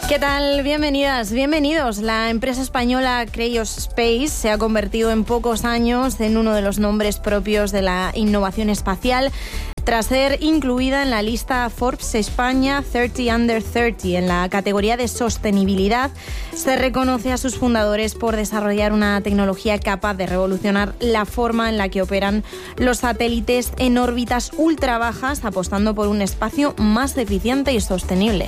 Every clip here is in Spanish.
¿Qué tal? Bienvenidas, bienvenidos. La empresa española Creiospace se ha convertido en pocos años en uno de los nombres propios de la innovación espacial, tras ser incluida en la lista Forbes España 30 Under 30 en la categoría de sostenibilidad. Se reconoce a sus fundadores por desarrollar una tecnología capaz de revolucionar la forma en la que operan los satélites en órbitas ultra bajas, apostando por un espacio más eficiente y sostenible.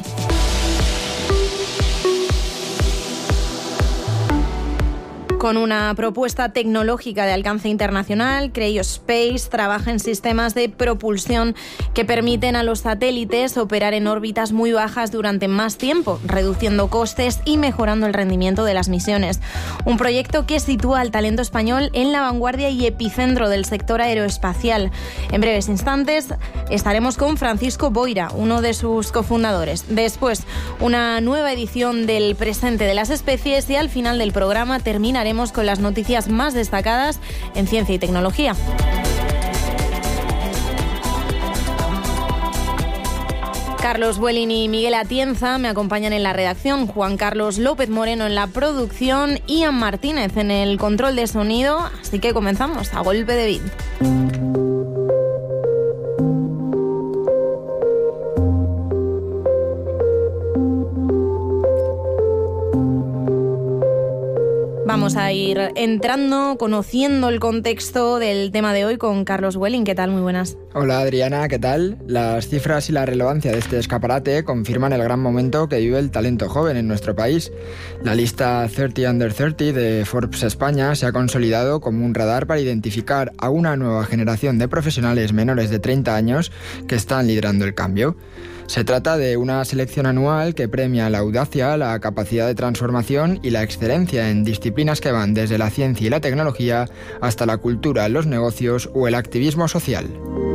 Con una propuesta tecnológica de alcance internacional, Creiospace trabaja en sistemas de propulsión que permiten a los satélites operar en órbitas muy bajas durante más tiempo, reduciendo costes y mejorando el rendimiento de las misiones. Un proyecto que sitúa al talento español en la vanguardia y epicentro del sector aeroespacial. En breves instantes estaremos con Francisco Boira, uno de sus cofundadores. Después, una nueva edición del Presente de las Especies y al final del programa terminaremos con las noticias más destacadas en ciencia y tecnología. Carlos Vueling y Miguel Atienza me acompañan en la redacción, Juan Carlos López Moreno en la producción, Ian Martínez en el control de sonido, así que comenzamos a golpe de beat. Vamos a ir entrando, conociendo el contexto del tema de hoy con Carlos Vueling. ¿Qué tal? Muy buenas. Hola Adriana, ¿qué tal? Las cifras y la relevancia de este escaparate confirman el gran momento que vive el talento joven en nuestro país. La lista 30 Under 30 de Forbes España se ha consolidado como un radar para identificar a una nueva generación de profesionales menores de 30 años que están liderando el cambio. Se trata de una selección anual que premia la audacia, la capacidad de transformación y la excelencia en disciplinas que van desde la ciencia y la tecnología hasta la cultura, los negocios o el activismo social.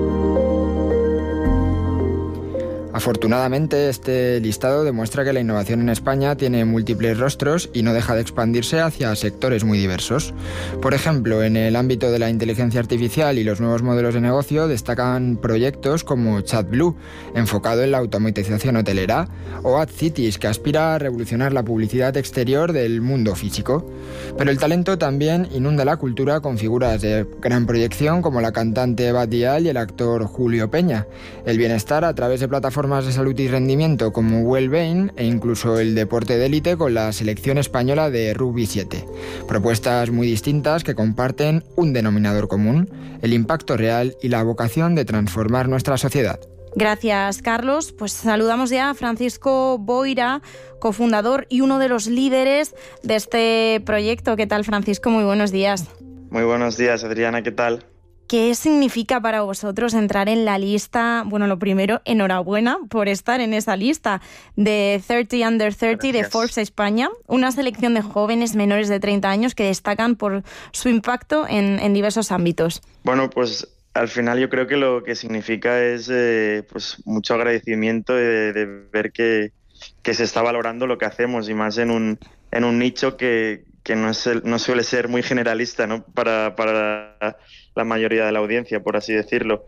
Afortunadamente, este listado demuestra que la innovación en España tiene múltiples rostros y no deja de expandirse hacia sectores muy diversos. Por ejemplo, en el ámbito de la inteligencia artificial y los nuevos modelos de negocio destacan proyectos como ChatBlue, enfocado en la automatización hotelera, o AdCities, que aspira a revolucionar la publicidad exterior del mundo físico. Pero el talento también inunda la cultura con figuras de gran proyección como la cantante Eva Dial y el actor Julio Peña. El bienestar a través de plataformas de salud y rendimiento como Wellbeing e incluso el deporte de élite con la selección española de Rugby 7. Propuestas muy distintas que comparten un denominador común, el impacto real y la vocación de transformar nuestra sociedad. Gracias, Carlos. Pues saludamos ya a Francisco Boira, cofundador y uno de los líderes de este proyecto. ¿Qué tal, Francisco? Muy buenos días. Muy buenos días, Adriana. ¿Qué tal? ¿Qué significa para vosotros entrar en la lista? Bueno, lo primero, enhorabuena por estar en esa lista de 30 Under 30 Gracias. De Forbes España, una selección de jóvenes menores de 30 años que destacan por su impacto en diversos ámbitos. Bueno, pues al final yo creo que lo que significa es pues mucho agradecimiento de ver que se está valorando lo que hacemos y más en un nicho que no suele ser muy generalista, ¿no? Para la mayoría de la audiencia, por así decirlo.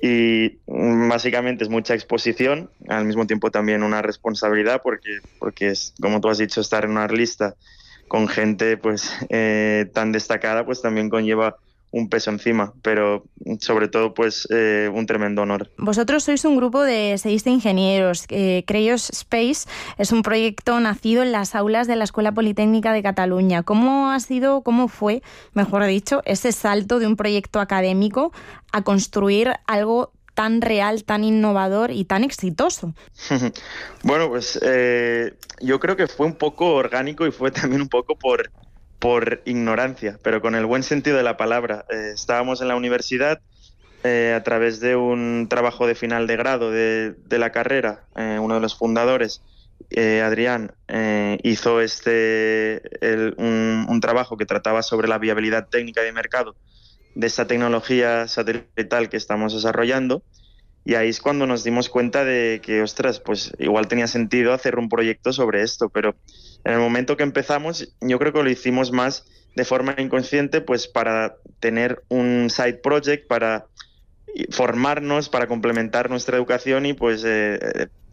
Y básicamente es mucha exposición, al mismo tiempo también una responsabilidad, porque es, como tú has dicho, estar en una lista con gente pues tan destacada, pues también conlleva un peso encima, pero sobre todo pues un tremendo honor. Vosotros sois un grupo de 6 ingenieros. Creiospace es un proyecto nacido en las aulas de la Escuela Politécnica de Cataluña. ¿Cómo fue, mejor dicho, ese salto de un proyecto académico a construir algo tan real, tan innovador y tan exitoso? Bueno, pues yo creo que fue un poco orgánico y fue también un poco por ignorancia, pero con el buen sentido de la palabra. Estábamos en la universidad a través de un trabajo de final de grado de la carrera. Uno de los fundadores, Adrián, hizo un trabajo que trataba sobre la viabilidad técnica de mercado de esta tecnología satelital que estamos desarrollando, y ahí es cuando nos dimos cuenta de que, ostras, pues igual tenía sentido hacer un proyecto sobre esto, pero en el momento que empezamos yo creo que lo hicimos más de forma inconsciente, pues para tener un side project, para formarnos, para complementar nuestra educación y pues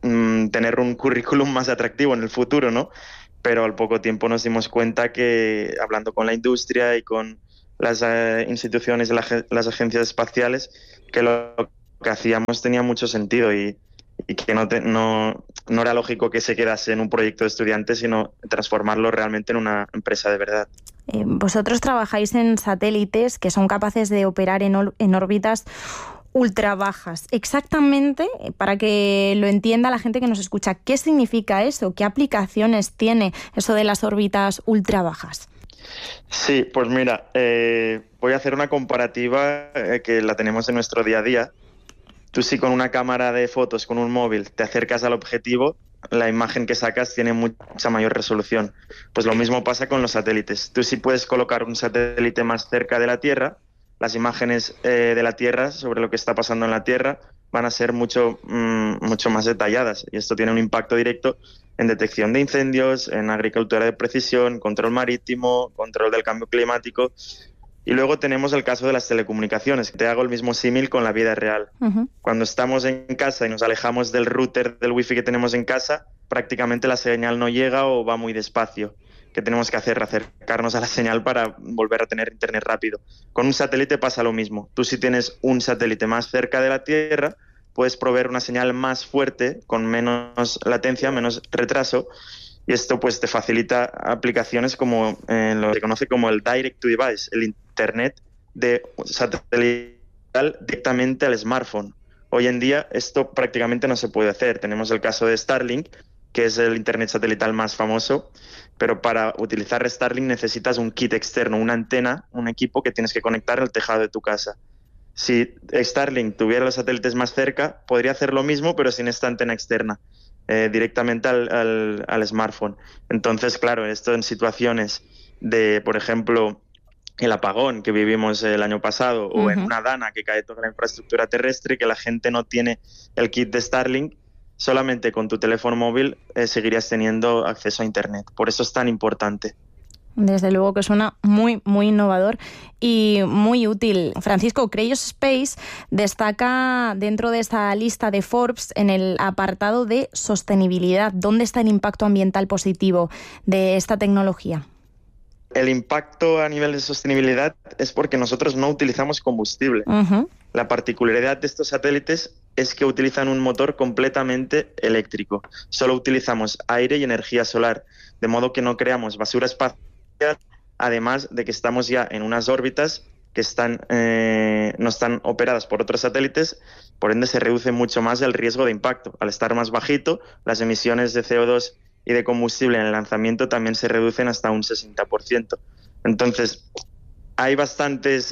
tener un currículum más atractivo en el futuro, ¿no? Pero al poco tiempo nos dimos cuenta que, hablando con la industria y con las instituciones, las agencias espaciales, que lo que hacíamos tenía mucho sentido y que no era lógico que se quedase en un proyecto de estudiantes, sino transformarlo realmente en una empresa de verdad. Vosotros trabajáis en satélites que son capaces de operar en órbitas ultra bajas. Exactamente, para que lo entienda la gente que nos escucha, ¿qué significa eso? ¿Qué aplicaciones tiene eso de las órbitas ultra bajas? Sí, pues mira, voy a hacer una comparativa que la tenemos en nuestro día a día. Tú si con una cámara de fotos, con un móvil, te acercas al objetivo, la imagen que sacas tiene mucha mayor resolución. Pues lo mismo pasa con los satélites. Tú si puedes colocar un satélite más cerca de la Tierra, las imágenes de la Tierra sobre lo que está pasando en la Tierra van a ser mucho más detalladas, y esto tiene un impacto directo en detección de incendios, en agricultura de precisión, control marítimo, control del cambio climático. Y luego tenemos el caso de las telecomunicaciones. Te hago el mismo símil con la vida real. Uh-huh. Cuando estamos en casa y nos alejamos del router, del wifi que tenemos en casa, prácticamente la señal no llega o va muy despacio. ¿Qué tenemos que hacer? Acercarnos a la señal para volver a tener internet rápido. Con un satélite pasa lo mismo. Tú si tienes un satélite más cerca de la Tierra, puedes proveer una señal más fuerte, con menos latencia, menos retraso, y esto pues te facilita aplicaciones como lo que se conoce como el Direct to Device, el Internet de satelital directamente al smartphone. Hoy en día esto prácticamente no se puede hacer. Tenemos el caso de Starlink, que es el Internet satelital más famoso, pero para utilizar Starlink necesitas un kit externo, una antena, un equipo que tienes que conectar al tejado de tu casa. Si Starlink tuviera los satélites más cerca, podría hacer lo mismo, pero sin esta antena externa, directamente al smartphone. Entonces, claro, esto en situaciones de, por ejemplo, el apagón que vivimos el año pasado, uh-huh, o en una dana que cae toda la infraestructura terrestre, que la gente no tiene el kit de Starlink, solamente con tu teléfono móvil seguirías teniendo acceso a Internet. Por eso es tan importante. Desde luego que suena muy, muy innovador y muy útil. Francisco, Creios Space destaca dentro de esta lista de Forbes en el apartado de sostenibilidad. ¿Dónde está el impacto ambiental positivo de esta tecnología? El impacto a nivel de sostenibilidad es porque nosotros no utilizamos combustible. Uh-huh. La particularidad de estos satélites es que utilizan un motor completamente eléctrico. Solo utilizamos aire y energía solar, de modo que no creamos basura espacial, además de que estamos ya en unas órbitas que no están operadas por otros satélites, por ende se reduce mucho más el riesgo de impacto. Al estar más bajito, las emisiones de CO2 y de combustible en el lanzamiento también se reducen hasta un 60%. Entonces, hay bastantes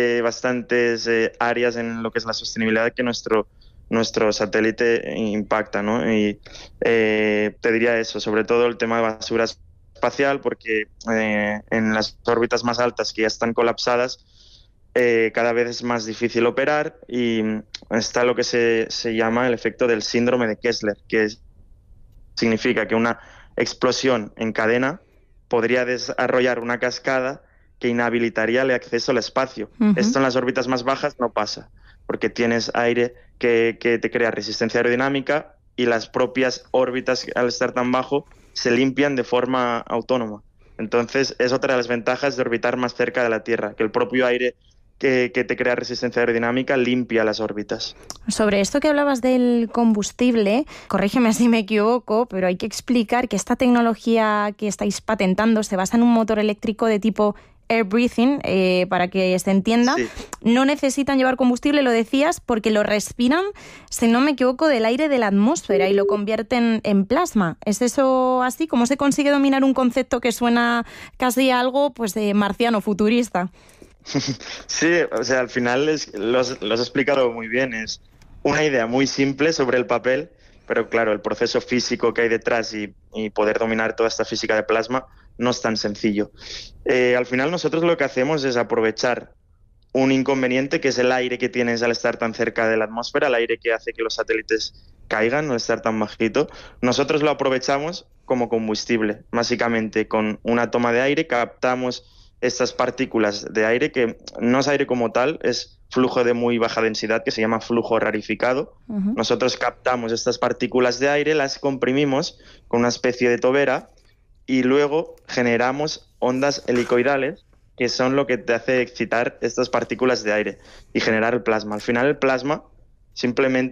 áreas en lo que es la sostenibilidad que nuestro satélite impacta, ¿no? Y te diría eso, sobre todo el tema de basura espacial, porque en las órbitas más altas que ya están colapsadas, cada vez es más difícil operar, y está lo que se llama el efecto del síndrome de Kessler, que significa que una explosión en cadena podría desarrollar una cascada que inhabilitaría el acceso al espacio. Uh-huh. Esto en las órbitas más bajas no pasa, porque tienes aire que te crea resistencia aerodinámica, y las propias órbitas, al estar tan bajo, se limpian de forma autónoma. Entonces es otra de las ventajas de orbitar más cerca de la Tierra, que el propio aire que te crea resistencia aerodinámica limpia las órbitas. Sobre esto que hablabas del combustible, corrígeme si me equivoco, pero hay que explicar que esta tecnología que estáis patentando se basa en un motor eléctrico de tipo air breathing, para que se entienda. Sí. No necesitan llevar combustible, lo decías, porque lo respiran, si no me equivoco, del aire de la atmósfera y lo convierten en plasma. ¿Es eso así? ¿Cómo se consigue dominar un concepto que suena casi a algo pues de marciano, futurista? Sí, o sea, al final lo has explicado muy bien. Es una idea muy simple sobre el papel, pero claro, el proceso físico que hay detrás y poder dominar toda esta física de plasma no es tan sencillo. Al final nosotros lo que hacemos es aprovechar un inconveniente, que es el aire que tienes al estar tan cerca de la atmósfera, el aire que hace que los satélites caigan al estar tan bajito. Nosotros lo aprovechamos como combustible. Básicamente, con una toma de aire captamos estas partículas de aire, que no es aire como tal, es flujo de muy baja densidad que se llama flujo rarificado. Nosotros captamos estas partículas de aire, las comprimimos con una especie de tobera y luego generamos ondas helicoidales, que son lo que te hace excitar estas partículas de aire y generar el plasma. Al final el plasma simplemente